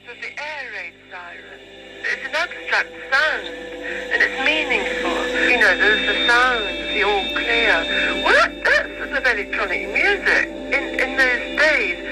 of the air raid siren. It's an abstract sound, and it's meaningful. You know, there's the sound of the all clear. Well, that's sort of electronic music. In those days,